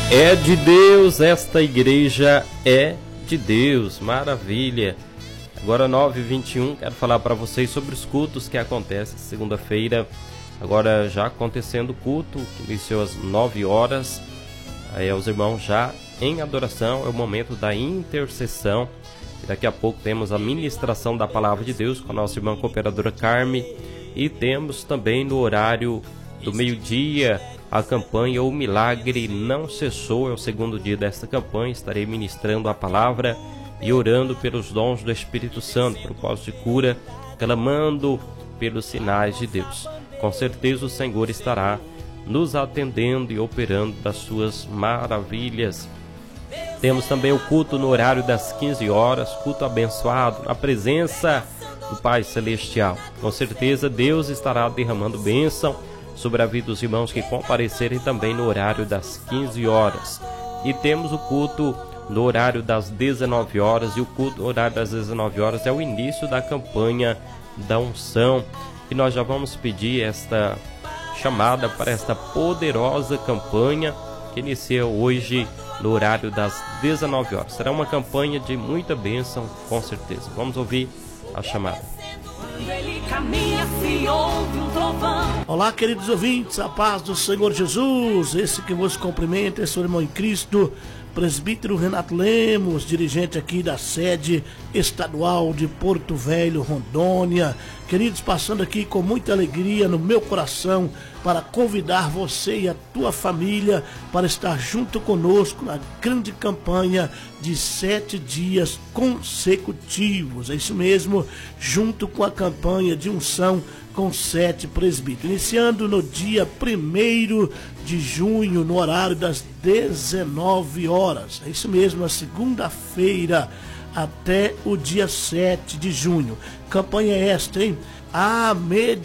É de Deus, esta igreja é de Deus, maravilha. Agora 9h21, quero falar para vocês sobre os cultos que acontecem segunda-feira. Agora já acontecendo o culto, que iniciou às 9 horas. Aí os irmãos já em adoração, é o momento da intercessão. E daqui a pouco temos a ministração da palavra de Deus com a nossa irmã cooperadora Carme. E temos também no horário do meio-dia a campanha O Milagre Não Cessou. É o segundo dia desta campanha. Estarei ministrando a palavra e orando pelos dons do Espírito Santo, propósito de cura, clamando pelos sinais de Deus. Com certeza o Senhor estará nos atendendo e operando das suas maravilhas. Temos também o culto no horário das 15 horas, culto abençoado, na presença do Pai Celestial. Com certeza Deus estará derramando bênção sobre a vida dos irmãos que comparecerem também no horário das 15 horas. E temos o culto no horário das 19 horas, e o culto no horário das 19 horas é o início da campanha da unção. E nós já vamos pedir esta chamada para esta poderosa campanha que inicia hoje no horário das 19 horas. Será uma campanha de muita bênção, com certeza. Vamos ouvir a chamada. Olá, queridos ouvintes, a paz do Senhor Jesus. Esse que vos cumprimenta é seu irmão em Cristo, presbítero Renato Lemos, dirigente aqui da sede estadual de Porto Velho, Rondônia. Queridos, passando aqui com muita alegria no meu coração para convidar você e a tua família para estar junto conosco na grande campanha de 7 dias consecutivos. É isso mesmo, junto com a campanha de unção com 7 presbíteros. Iniciando no dia 1º de junho, no horário das 19 horas. É isso mesmo, na segunda-feira, até o dia 7 de junho. Campanha esta, hein? A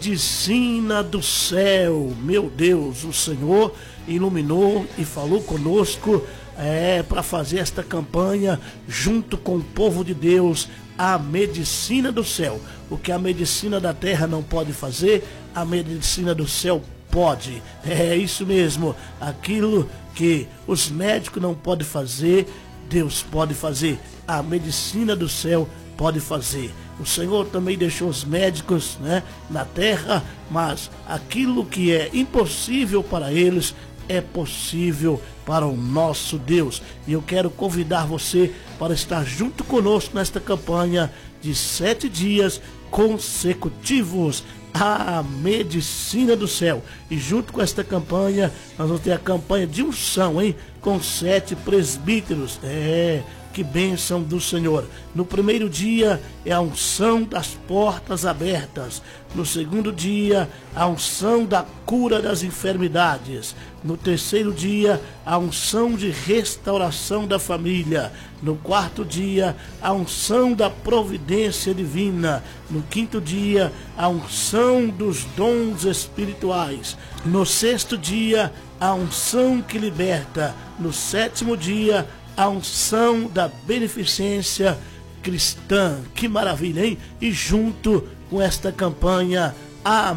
medicina do céu. Meu Deus, o Senhor iluminou e falou conosco para fazer esta campanha junto com o povo de Deus. A medicina do céu. O que a medicina da terra não pode fazer, a medicina do céu pode. É isso mesmo. Aquilo que os médicos não podem fazer, Deus pode fazer. A medicina do céu pode fazer. O Senhor também deixou os médicos, na terra, mas aquilo que é impossível para eles é possível para o nosso Deus. E eu quero convidar você para estar junto conosco nesta campanha de 7 dias consecutivos. A medicina do céu. E junto com esta campanha, nós vamos ter a campanha de unção, hein? Com 7 presbíteros. Que bênção do Senhor. No primeiro dia é a unção das portas abertas. No segundo dia, a unção da cura das enfermidades. No terceiro dia, a unção de restauração da família. No quarto dia, a unção da providência divina. No quinto dia, a unção dos dons espirituais. No sexto dia, a unção que liberta. No sétimo dia, a unção da beneficência cristã. Que maravilha, hein? E junto com esta campanha, a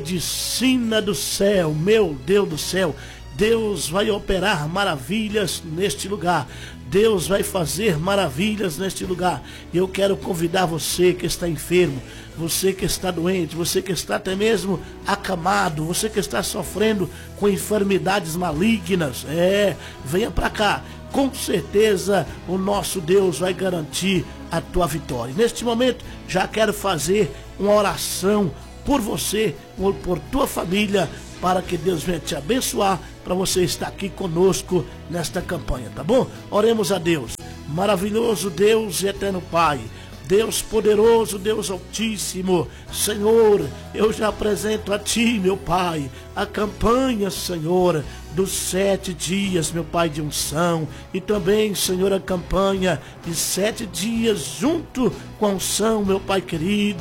medicina do céu. Meu Deus do céu, Deus vai operar maravilhas neste lugar. Deus vai fazer maravilhas neste lugar. E eu quero convidar você que está enfermo, você que está doente, você que está até mesmo acamado, você que está sofrendo com enfermidades malignas. Venha para cá. Com certeza o nosso Deus vai garantir a tua vitória. Neste momento já quero fazer uma oração por você, por tua família, para que Deus venha te abençoar, para você estar aqui conosco nesta campanha, tá bom? Oremos a Deus. Maravilhoso Deus e eterno Pai, Deus poderoso, Deus altíssimo, Senhor, eu já apresento a Ti, meu Pai, a campanha, Senhor, dos 7 dias, meu Pai, de unção, e também, Senhor, a campanha de 7 dias junto com a unção, meu Pai querido,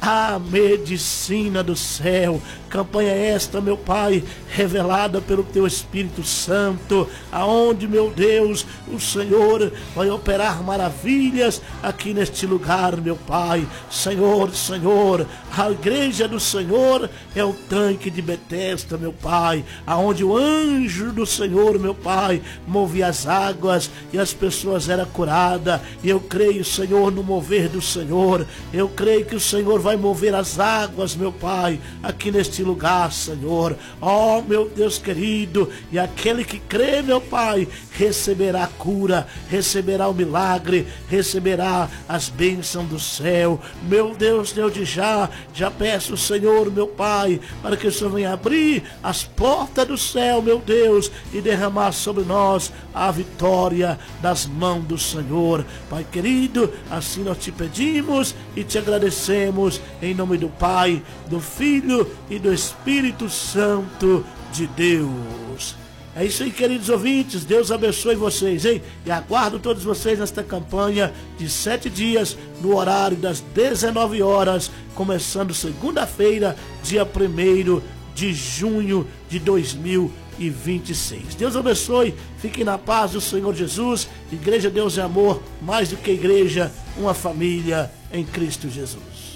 a medicina do céu. Campanha esta, meu Pai, revelada pelo Teu Espírito Santo, aonde, meu Deus, o Senhor vai operar maravilhas aqui neste lugar, meu Pai. Senhor, a igreja do Senhor é o tanque de Betesda, meu Pai, aonde o anjo do Senhor, meu Pai, movia as águas e as pessoas eram curadas. E eu creio, Senhor, no mover do Senhor. Eu creio que o Senhor vai mover as águas, meu Pai, aqui neste lugar, Senhor. Oh, meu Deus querido, e aquele que crê, meu Pai, receberá a cura, receberá o milagre, receberá as bênçãos do céu. Meu Deus, de já peço, Senhor, meu Pai, para que o Senhor venha abrir as portas do céu, meu Deus, e derramar sobre nós a vitória das mãos do Senhor. Pai querido, assim nós te pedimos e te agradecemos, em nome do Pai, do Filho e do Espírito Santo de Deus. É isso aí, queridos ouvintes, Deus abençoe vocês, hein? E aguardo todos vocês nesta campanha de 7 dias, no horário das 19 horas, começando segunda-feira, dia 1º de junho de 2026. Deus abençoe, fiquem na paz do Senhor Jesus. Igreja Deus é Amor, mais do que igreja, uma família em Cristo Jesus.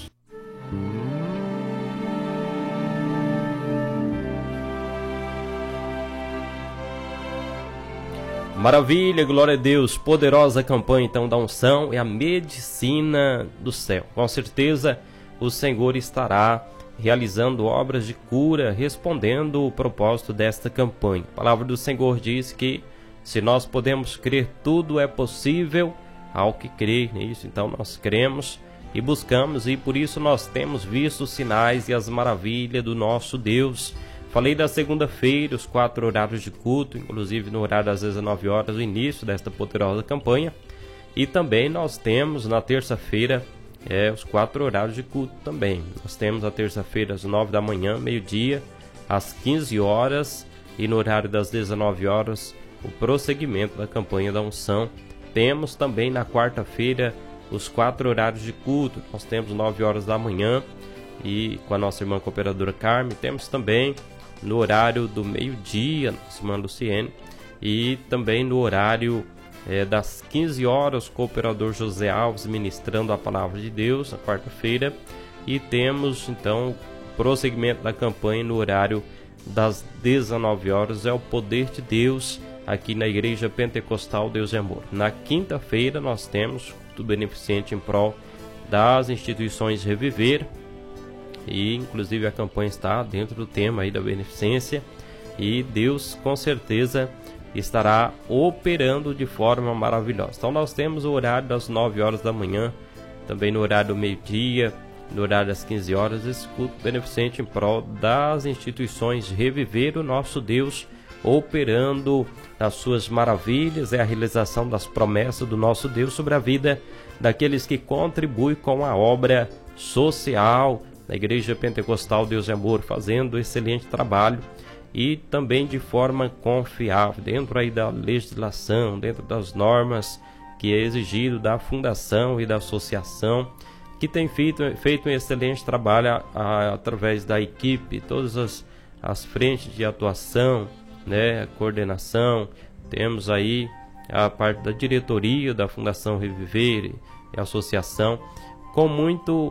Maravilha, glória a Deus, poderosa campanha então da unção e a medicina do céu. Com certeza o Senhor estará realizando obras de cura, respondendo o propósito desta campanha. A palavra do Senhor diz que se nós podemos crer, tudo é possível ao que crê nisso. Então nós cremos e buscamos, e por isso nós temos visto os sinais e as maravilhas do nosso Deus. Falei da segunda-feira, os 4 horários de culto, inclusive no horário das 19 horas, o início desta poderosa campanha. E também nós temos na terça-feira os 4 horários de culto também. Nós temos a terça-feira às 9 da manhã, meio-dia, às 15 horas e no horário das 19 horas, o prosseguimento da campanha da unção. Temos também na quarta-feira os 4 horários de culto. Nós temos 9 horas da manhã e com a nossa irmã cooperadora Carmen. Temos também no horário do meio-dia, nossa irmã Luciene, e também no horário das 15 horas, o cooperador José Alves ministrando a palavra de Deus na quarta-feira. E temos então o prosseguimento da campanha no horário das 19 horas, é o poder de Deus aqui na Igreja Pentecostal Deus é Amor. Na quinta-feira nós temos o beneficente em prol das instituições Reviver, e inclusive a campanha está dentro do tema aí da beneficência, e Deus com certeza estará operando de forma maravilhosa. Então nós temos o horário das 9 horas da manhã, também no horário do meio-dia, no horário das 15 horas, esse culto beneficente em prol das instituições Reviver o nosso Deus, operando as suas maravilhas, é a realização das promessas do nosso Deus sobre a vida daqueles que contribuem com a obra social da Igreja Pentecostal Deus é Amor, fazendo excelente trabalho e também de forma confiável, dentro aí da legislação, dentro das normas que é exigido da fundação e da associação, que tem feito um excelente trabalho através da equipe, todas as frentes de atuação, né, a coordenação. Temos aí a parte da diretoria da Fundação Reviver e associação, com muito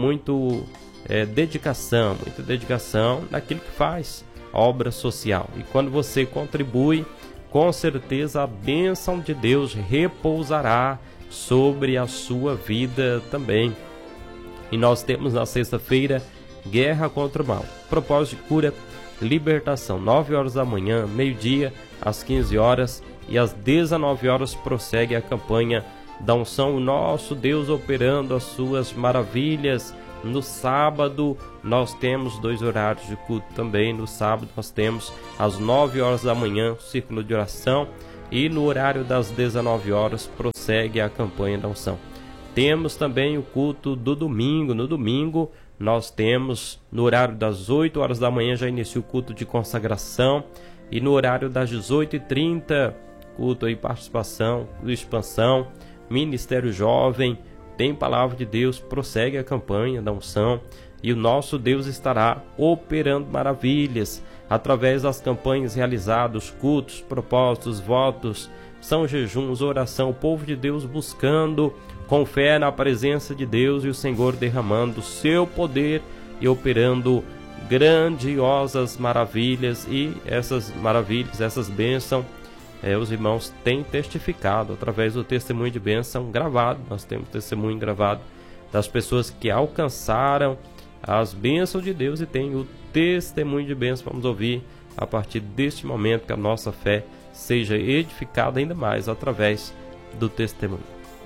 muita dedicação naquilo que faz a obra social. E quando você contribui, com certeza a bênção de Deus repousará sobre a sua vida também. E nós temos na sexta-feira Guerra contra o Mal, propósito de cura, libertação, 9 horas da manhã, meio-dia, às 15 horas e às 19 horas prossegue a campanha da unção, o nosso Deus operando as suas maravilhas. No sábado nós temos 2 horários de culto também. No sábado nós temos às 9 horas da manhã o círculo de oração, e no horário das 19 horas prossegue a campanha da unção. Temos também o culto do domingo. No domingo nós temos, no horário das 8 horas da manhã, já inicia o culto de consagração, e no horário das 18h30, culto aí, participação, expansão, Ministério Jovem, tem palavra de Deus, prossegue a campanha da unção e o nosso Deus estará operando maravilhas através das campanhas realizadas, cultos, propósitos, votos, são jejuns, oração, o povo de Deus buscando com fé na presença de Deus e o Senhor derramando o seu poder e operando grandiosas maravilhas. E essas maravilhas, essas bênçãos, os irmãos têm testificado através do testemunho de bênção gravado. Nós temos testemunho gravado das pessoas que alcançaram as bênçãos de Deus e tem o testemunho de bênção. Vamos ouvir a partir deste momento, que a nossa fé seja edificada ainda mais através do testemunho.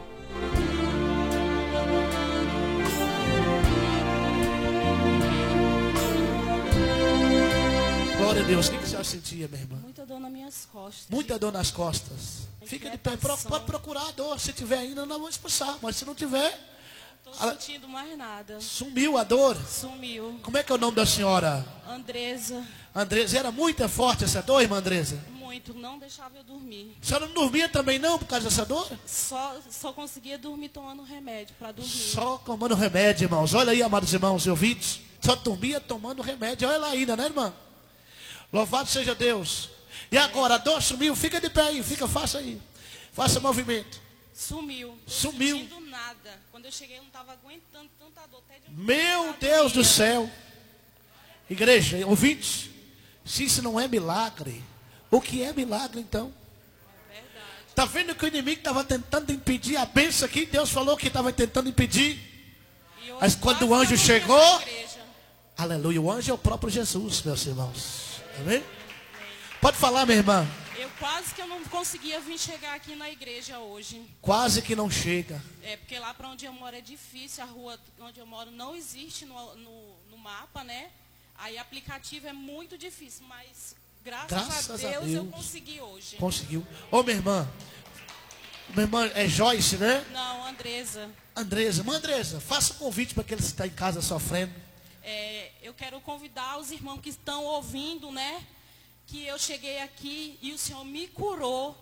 Glória a Deus. O que você sentia, minha irmã? Muita dor nas minhas costas. Muita dor nas costas. Fica de pé, pode procurar a dor. Se tiver ainda, não vou expulsar. Mas se não tiver... Não estou sentindo mais nada. Sumiu a dor? Sumiu. Como é que é o nome da senhora? Andresa. Andresa. Era muito forte essa dor, irmã Andresa? Muito. Não deixava eu dormir. A senhora não dormia também não por causa dessa dor? Só conseguia dormir tomando remédio para dormir. Só tomando remédio, irmãos. Olha aí, amados irmãos e ouvintes. Só dormia tomando remédio. Olha lá ainda, né, irmã? Louvado seja Deus. E agora, a dor sumiu. Fica de pé aí. Faça aí. Faça movimento. Sumiu. Sumiu. Não sentindo nada. Quando eu cheguei, eu não estava aguentando tanta dor. Até de Meu Deus do céu. Igreja, ouvintes, se isso não é milagre, o que é milagre então? É verdade. Está vendo que o inimigo estava tentando impedir a bênção aqui? Deus falou que estava tentando impedir. Mas quando o anjo chegou, aleluia, o anjo é o próprio Jesus, meus irmãos. Amém? Pode falar, minha irmã. Quase que eu não conseguia vir chegar aqui na igreja hoje. Quase que não chega. É, porque lá para onde eu moro é difícil. A rua onde eu moro não existe no mapa, né? Aí aplicativo é muito difícil, mas graças a Deus eu consegui hoje. Conseguiu. Ô, minha irmã. Minha irmã é Joyce, né? Não, Andresa. Andresa. Irmã Andresa, faça um convite para aqueles que estão em casa sofrendo. Eu quero convidar os irmãos que estão ouvindo, né? Que eu cheguei aqui e o Senhor me curou,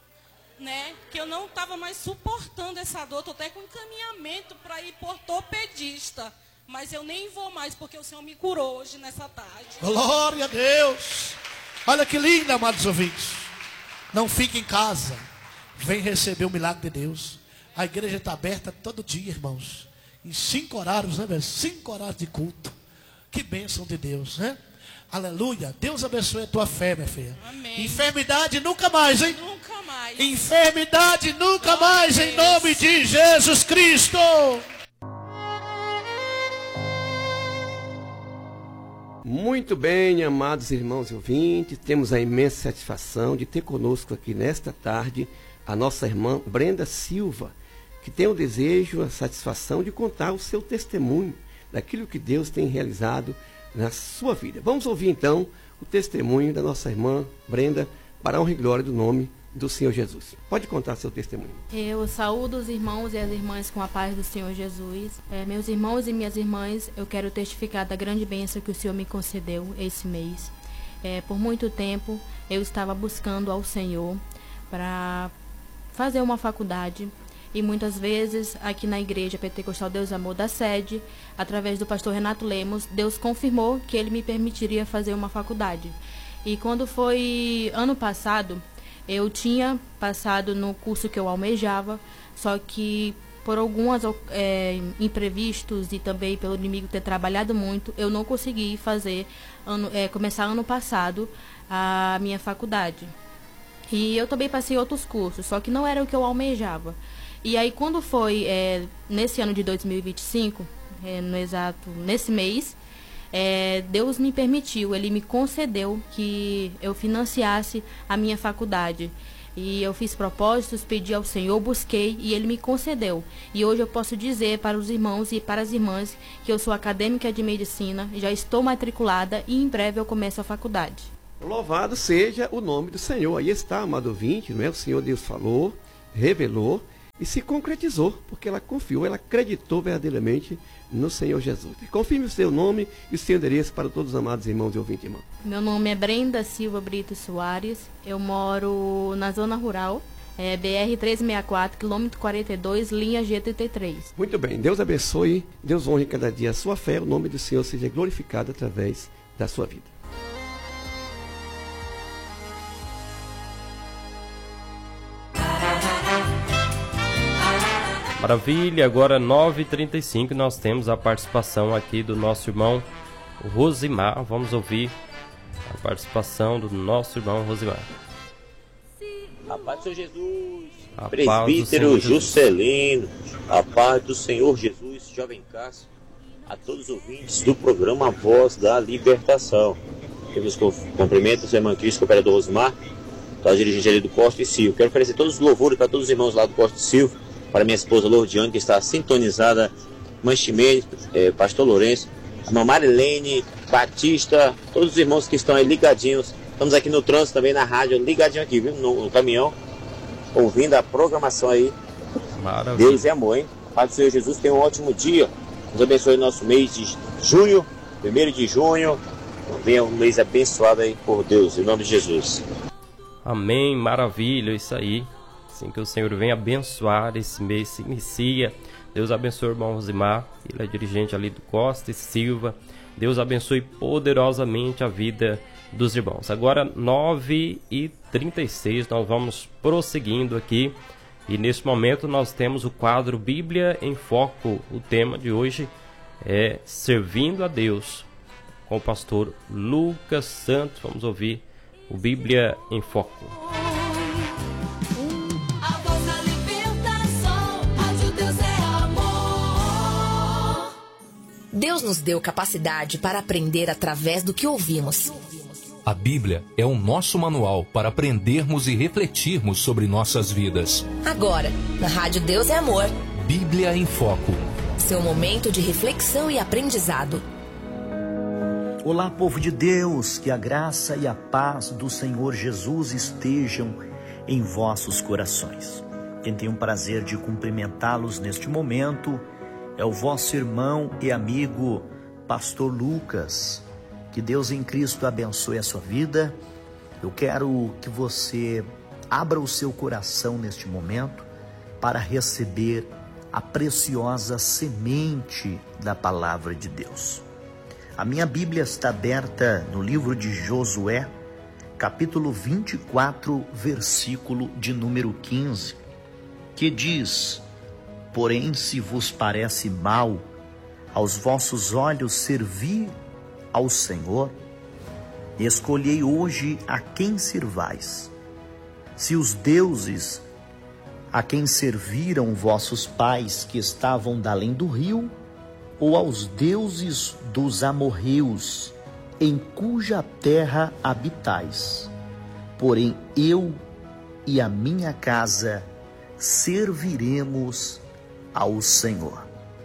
né? Que eu não estava mais suportando essa dor. Estou até com encaminhamento para ir por ortopedista. Mas eu nem vou mais, porque o Senhor me curou hoje nessa tarde. Glória a Deus. Olha que lindo, amados ouvintes. Não fique em casa. Vem receber o milagre de Deus. A igreja está aberta todo dia, irmãos. Em 5 horários, né, velho? 5 horários de culto. Que bênção de Deus, né? Aleluia. Deus abençoe a tua fé, minha filha. Amém. Enfermidade nunca mais, hein? Nunca mais. Enfermidade nunca mais, em nome de Jesus Cristo. Muito bem, amados irmãos e ouvintes, temos a imensa satisfação de ter conosco aqui nesta tarde a nossa irmã Brenda Silva, que tem o desejo, a satisfação de contar o seu testemunho daquilo que Deus tem realizado na sua vida. Vamos ouvir então o testemunho da nossa irmã Brenda, para a honra e glória do nome do Senhor Jesus. Pode contar seu testemunho. Eu saúdo os irmãos e as irmãs com a paz do Senhor Jesus. Meus irmãos e minhas irmãs, eu quero testificar da grande bênção que o Senhor me concedeu esse mês. Por muito tempo eu estava buscando ao Senhor para fazer uma faculdade. E muitas vezes, aqui na Igreja Pentecostal Deus Amor da Sede, através do pastor Renato Lemos, Deus confirmou que ele me permitiria fazer uma faculdade. E quando foi ano passado, eu tinha passado no curso que eu almejava, só que por alguns imprevistos e também pelo inimigo ter trabalhado muito, eu não consegui começar ano passado a minha faculdade. E eu também passei outros cursos, só que não era o que eu almejava. E aí quando foi nesse ano de 2025, nesse mês, Deus me permitiu, Ele me concedeu que eu financiasse a minha faculdade. E eu fiz propósitos, pedi ao Senhor, busquei e Ele me concedeu. E hoje eu posso dizer para os irmãos e para as irmãs que eu sou acadêmica de medicina, já estou matriculada e em breve eu começo a faculdade. Louvado seja o nome do Senhor. Aí está, amado ouvinte, não é? O Senhor Deus falou, revelou e se concretizou, porque ela confiou, ela acreditou verdadeiramente no Senhor Jesus. Confirme o seu nome e o seu endereço para todos os amados irmãos e ouvintes, irmão. Meu nome é Brenda Silva Brito Soares, eu moro na zona rural BR 364, quilômetro 42, linha G33. Muito bem, Deus abençoe, Deus honre cada dia a sua fé, o nome do Senhor seja glorificado através da sua vida. Maravilha, agora 9h35 nós temos a participação aqui do nosso irmão Rosimar. Vamos ouvir a participação do nosso irmão Rosimar. A paz do Senhor Jesus, presbítero Juscelino, a paz do Senhor Jesus, jovem Cássio, a todos os ouvintes do programa Voz da Libertação. Eu vos cumprimento o seu irmão Cristo, cooperador Rosimar, tá, dirigente ali do Costa e Silva. Quero oferecer todos os louvores para todos os irmãos lá do Costa e Silva, para minha esposa Lordiane, que está sintonizada, Mãe Ximenes, Pastor Lourenço, a irmã Marilene, Batista, todos os irmãos que estão aí ligadinhos. Estamos aqui no trânsito também, na rádio, ligadinho aqui, viu? No caminhão, ouvindo a programação aí. Maravilha. Deus é amor, hein? Pai do Senhor Jesus, tenha um ótimo dia. Nos abençoe o nosso mês de junho, 1º de junho. Venha um mês abençoado aí por Deus, em nome de Jesus. Amém, maravilha, isso aí. Assim que o Senhor venha abençoar, esse mês se inicia. Deus abençoe o irmão Rosimar, ele é dirigente ali do Costa e Silva. Deus abençoe poderosamente a vida dos irmãos. Agora 9h36, nós vamos prosseguindo aqui. E nesse momento nós temos o quadro Bíblia em Foco. O tema de hoje é Servindo a Deus, com o pastor Lucas Santos. Vamos ouvir o Bíblia em Foco. Deus nos deu capacidade para aprender através do que ouvimos. A Bíblia é o nosso manual para aprendermos e refletirmos sobre nossas vidas. Agora, na Rádio Deus é Amor. Bíblia em Foco. Seu momento de reflexão e aprendizado. Olá, povo de Deus, que a graça e a paz do Senhor Jesus estejam em vossos corações. Quem tem o prazer de cumprimentá-los neste momento é o vosso irmão e amigo, Pastor Lucas. Que Deus em Cristo abençoe a sua vida. Eu quero que você abra o seu coração neste momento para receber a preciosa semente da palavra de Deus. A minha Bíblia está aberta no livro de Josué, capítulo 24, versículo de número 15, que diz: porém, se vos parece mal aos vossos olhos servir ao Senhor, escolhei hoje a quem servais. Se os deuses a quem serviram vossos pais que estavam da além do rio, ou aos deuses dos amorreus, em cuja terra habitais. Porém, eu e a minha casa serviremos ao Senhor.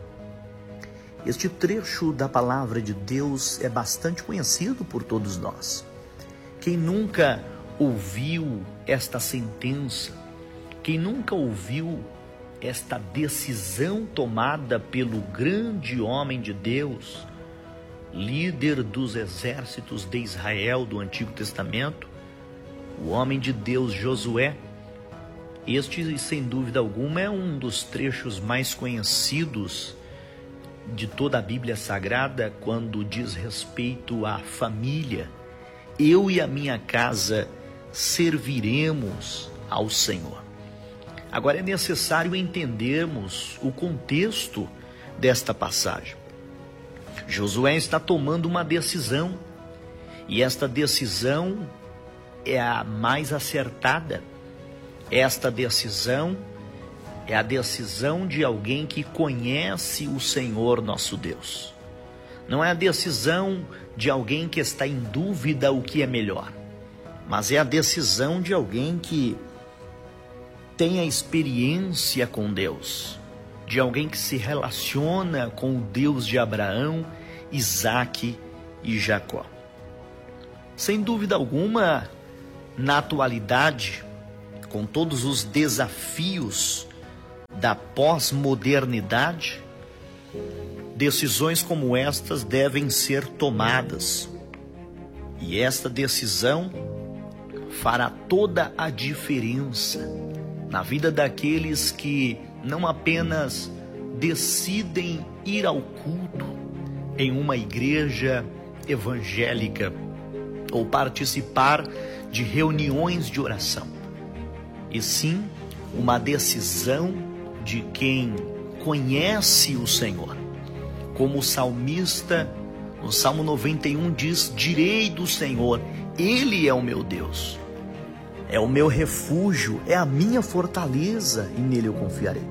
Este trecho da palavra de Deus é bastante conhecido por todos nós. Quem nunca ouviu esta sentença, quem nunca ouviu esta decisão tomada pelo grande homem de Deus, líder dos exércitos de Israel do Antigo Testamento, o homem de Deus Josué. Este, sem dúvida alguma, é um dos trechos mais conhecidos de toda a Bíblia Sagrada quando diz respeito à família. Eu e a minha casa serviremos ao Senhor. Agora é necessário entendermos o contexto desta passagem. Josué está tomando uma decisão, e esta decisão é a mais acertada. Esta decisão é a decisão de alguém que conhece o Senhor nosso Deus. Não é a decisão de alguém que está em dúvida o que é melhor, mas é a decisão de alguém que tem a experiência com Deus, de alguém que se relaciona com o Deus de Abraão, Isaque e Jacó. Sem dúvida alguma, na atualidade, com todos os desafios da pós-modernidade, decisões como estas devem ser tomadas. E esta decisão fará toda a diferença na vida daqueles que não apenas decidem ir ao culto em uma igreja evangélica ou participar de reuniões de oração, e sim uma decisão de quem conhece o Senhor. Como o salmista, no Salmo 91 diz: direi do Senhor, Ele é o meu Deus, é o meu refúgio, é a minha fortaleza, e nele eu confiarei.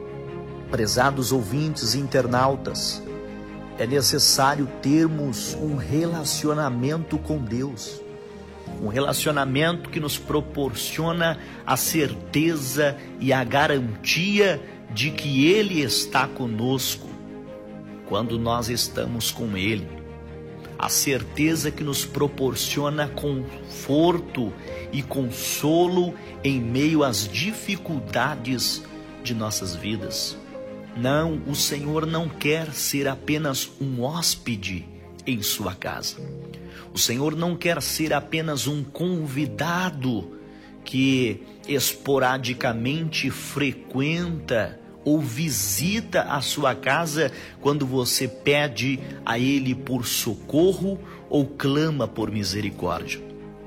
Prezados ouvintes e internautas, é necessário termos um relacionamento com Deus, um relacionamento que nos proporciona a certeza e a garantia de que Ele está conosco quando nós estamos com Ele, a certeza que nos proporciona conforto e consolo em meio às dificuldades de nossas vidas. Não, o Senhor não quer ser apenas um hóspede em sua casa. O Senhor não quer ser apenas um convidado que esporadicamente frequenta ou visita a sua casa quando você pede a Ele por socorro ou clama por misericórdia.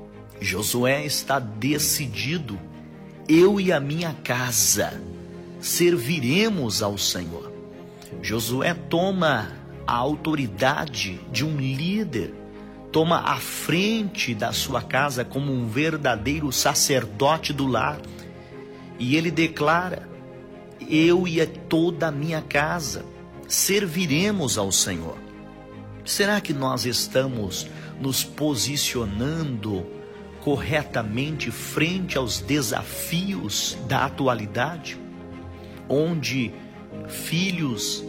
Josué está decidido: eu e a minha casa serviremos ao Senhor. Josué toma a autoridade de um líder, toma a frente da sua casa como um verdadeiro sacerdote do lar, e ele declara: eu e toda a minha casa serviremos ao Senhor. Será que nós estamos nos posicionando corretamente frente aos desafios da atualidade, onde filhos,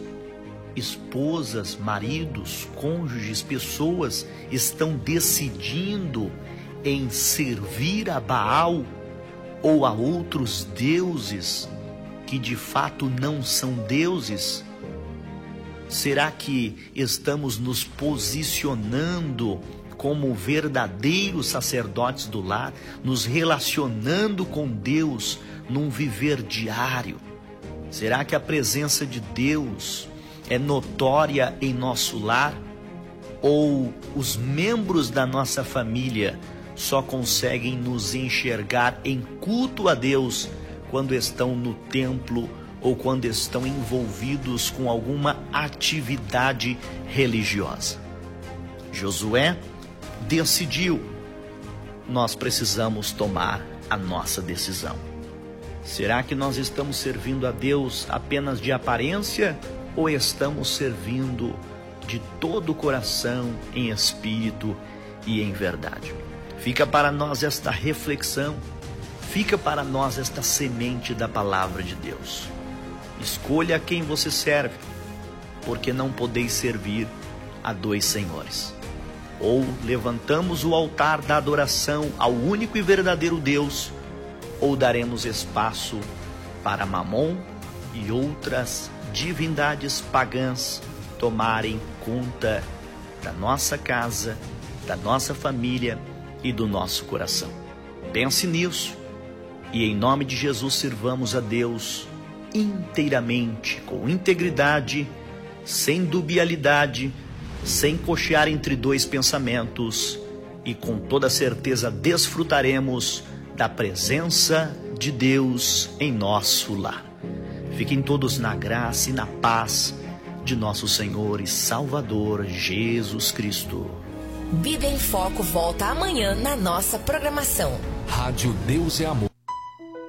esposas, maridos, cônjuges, pessoas estão decidindo em servir a Baal ou a outros deuses que de fato não são deuses? Será que estamos nos posicionando como verdadeiros sacerdotes do lar, nos relacionando com Deus num viver diário? Será que a presença de Deus é notória em nosso lar? Ou os membros da nossa família só conseguem nos enxergar em culto a Deus quando estão no templo ou quando estão envolvidos com alguma atividade religiosa? Josué decidiu. Nós precisamos tomar a nossa decisão. Será que nós estamos servindo a Deus apenas de aparência ou estamos servindo de todo o coração, em espírito e em verdade? Fica para nós esta reflexão, fica para nós esta semente da palavra de Deus. Escolha a quem você serve, porque não podeis servir a dois senhores. Ou levantamos o altar da adoração ao único e verdadeiro Deus, ou daremos espaço para Mamon e outras divindades pagãs tomarem conta da nossa casa, da nossa família e do nosso coração. Pense nisso e em nome de Jesus sirvamos a Deus inteiramente, com integridade, sem dubialidade, sem cochear entre dois pensamentos, e com toda certeza desfrutaremos da presença de Deus em nosso lar. Fiquem todos na graça e na paz de nosso Senhor e Salvador Jesus Cristo. Bíblia em Foco volta amanhã na nossa programação. Rádio Deus é Amor.